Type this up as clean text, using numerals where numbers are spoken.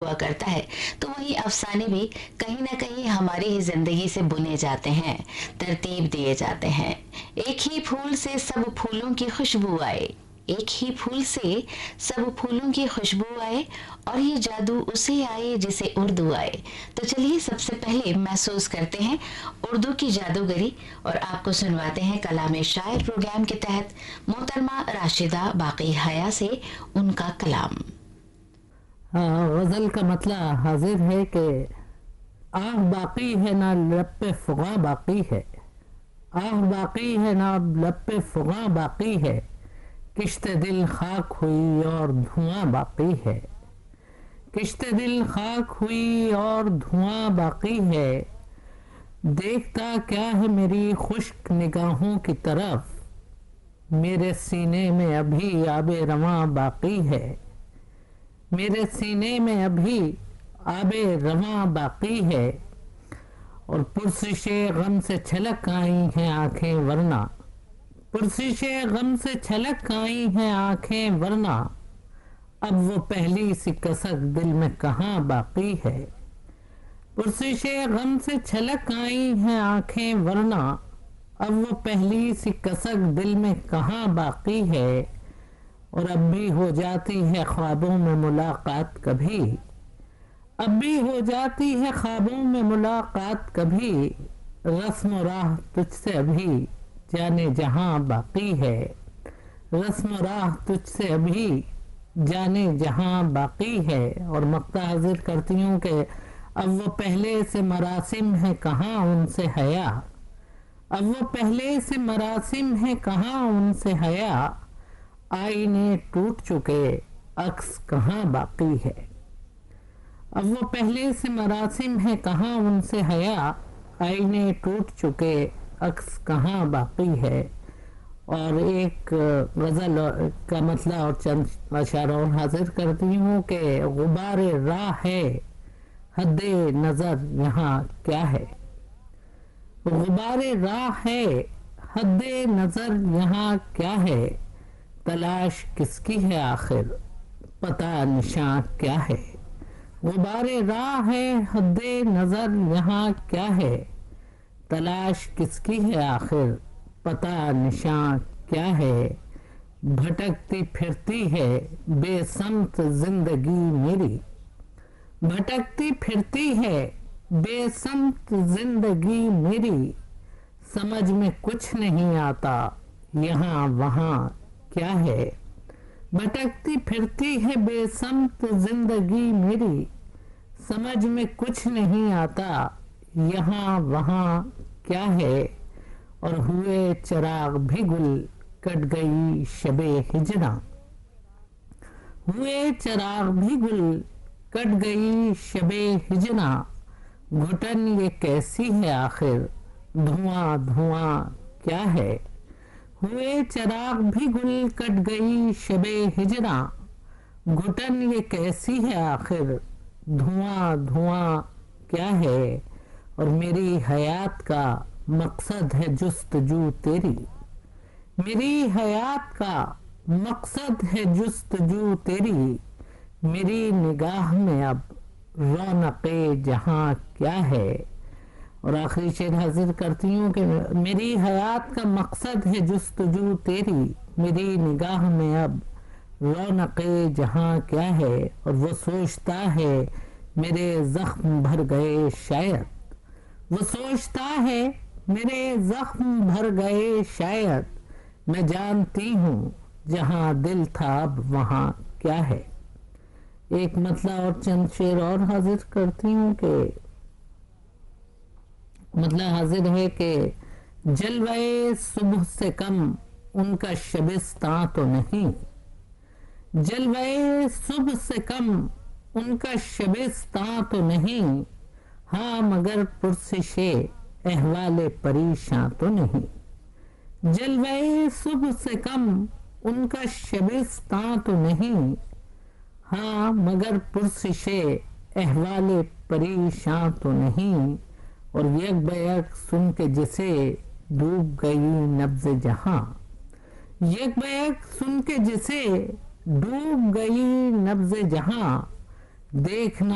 हुआ करता है, तो वही अफसाने भी कहीं ना कहीं हमारी ही जिंदगी से बुने जाते हैं, तरतीब दिए जाते हैं। एक ही फूल से सब फूलों की खुशबू आए, एक ही फूल से सब फूलों की खुशबू आए, और ये जादू उसे आए जिसे उर्दू आए। तो चलिए सबसे पहले महसूस करते हैं उर्दू की जादूगरी, और आपको सुनवाते हैं कलाम शायर प्रोग्राम के तहत मोहतरमा राशिदा बाकी हया से उनका कलाम। गज़ल का मतला हाजिर है कि आह बाकी है ना लब पे फ़ुगा बाकी है, आह बाकी है ना लब पे फ़ुगा बाकी है, किश्ते दिल खाक हुई और धुआं बाकी है, किश्ते दिल खाक हुई और धुआं बाकी है। देखता क्या है मेरी खुश्क निगाहों की तरफ, मेरे सीने में अभी आबे रवां बाकी है, मेरे सीने में अभी आबे रवां बाकी है। और पुरसिशे गम से छलक आई हैं आंखें वरना, पुरसिशे गम से छलक आई हैं आंखें वरना, अब वो पहली सी कसक दिल में कहाँ बाकी है, पुरसिशे गम से छलक आई हैं आंखें वरना, अब वो पहली सी कसक दिल में कहाँ बाकी है। और अब भी हो जाती है ख्वाबों में मुलाकात कभी, अब भी हो जाती है ख्वाबों में मुलाकात कभी, रस्म राह तुझसे अभी जाने जहां बाकी है, रस्म राह तुझसे अभी जाने जहां बाकी है। और मक्ता हाजिर करती हूँ कि अब वो पहले से मरासिम है कहाँ उनसे हया, अब वो पहले से मरासिम है कहाँ उनसे हया, आईने टूट चुके अक्स कहाँ बाकी है, अब वो पहले से मरासिम है कहाँ उनसे हया, आईने टूट चुके अक्स कहाँ बाकी है। और एक गज़ल का मतला और चंद अशार और हाजिर करती हूँ कि गुबार राह है हद्दे नज़र यहाँ क्या है, गुबार राह है हद्दे नज़र यहाँ क्या है, तलाश किसकी है आखिर पता निशान क्या है, गुबारे राह है हद्दे नज़र यहाँ क्या है, तलाश किसकी है आखिर पता निशान क्या है। भटकती फिरती है बेसमत जिंदगी मेरी, भटकती फिरती है बेसमत जिंदगी मेरी, समझ में कुछ नहीं आता यहाँ वहाँ क्या है, भटकती फिरती है बेसमत जिंदगी मेरी, समझ में कुछ नहीं आता यहाँ वहाँ क्या है। और हुए चिराग भी गुल कट गई शबे हिजरा, हुए चिराग भी गुल कट गई शबे हिजरा, घुटन ये कैसी है आखिर धुआं धुआं क्या है, हुए चिराग भी गुल कट गई शबे हिजरा, घुटन ये कैसी है आखिर धुआं धुआं क्या है। और मेरी हयात का मकसद है जुस्तजू तेरी, मेरी हयात का मकसद है जुस्तजू तेरी, मेरी निगाह में अब रौनक़े जहां क्या है। और आखिरी शेर हाजिर करती हूँ कि मेरी हयात का मकसद है जुस्तजू तेरी, मेरी निगाह में अब रौनक़े जहां क्या है। और वो सोचता है मेरे जख्म भर गए शायद, वो सोचता है मेरे जख्म भर गए शायद, मैं जानती हूँ जहां दिल था अब वहां क्या है। एक मतला और चंद शेर और हाजिर करती हूँ कि मतला हाजिर है कि जलवाए सुबह से कम उनका शबिस्तां तो नहीं, जलवाए सुबह से कम उनका शबिस्तां तो नहीं, हाँ मगर पुरसिशे अहवाले परेशान तो नहीं, जलवाए सुबह से कम उनका शबिस्तां तो नहीं, हाँ मगर पुरसिशे अहवाले परेशान तो नहीं। और यक बयक सुन के जिसे डूब गई नब्ज़ जहां, यक बयक सुन के जिसे डूब गई नब्ज़ जहां, देखना